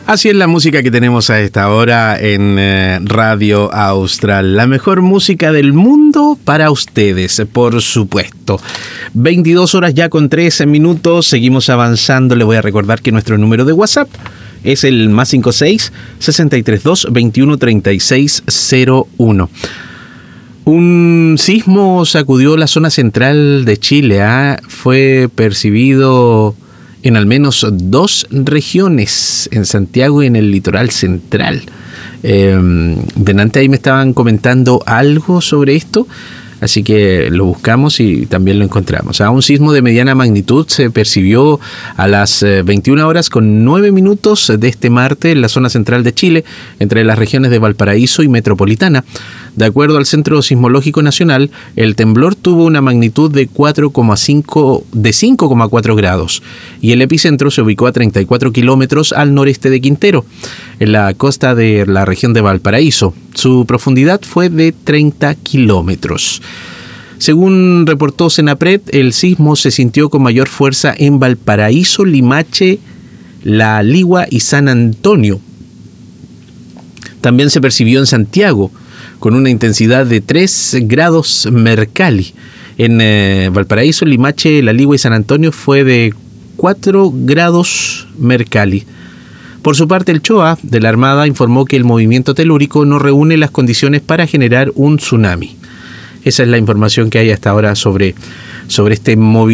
Así es la música que tenemos a esta hora en Radio Austral. La mejor música del mundo para ustedes, por supuesto. 22 horas ya con 13 minutos. Seguimos avanzando. Les voy a recordar que nuestro número de WhatsApp es el +56 632 21 36 01. Un sismo sacudió la zona central de Chile. Fue percibido en al menos 2 regiones, en Santiago y en el litoral central. Delante ahí me estaban comentando algo sobre esto, así que lo buscamos y también lo encontramos. Un sismo de mediana magnitud se percibió a las 21 horas con 9 minutos de este martes en la zona central de Chile, entre las regiones de Valparaíso y Metropolitana. De acuerdo al Centro Sismológico Nacional, el temblor tuvo una magnitud de 5,4 grados y el epicentro se ubicó a 34 kilómetros al noreste de Quintero, en la costa de la región de Valparaíso. Su profundidad fue de 30 kilómetros. Según reportó Senapred, el sismo se sintió con mayor fuerza en Valparaíso, Limache, La Ligua y San Antonio. También se percibió en Santiago, con una intensidad de 3 grados Mercalli. En Valparaíso, Limache, La Ligua y San Antonio fue de 4 grados Mercalli. Por su parte, el CHOA de la Armada informó que el movimiento telúrico no reúne las condiciones para generar un tsunami. Esa es la información que hay hasta ahora sobre este movimiento.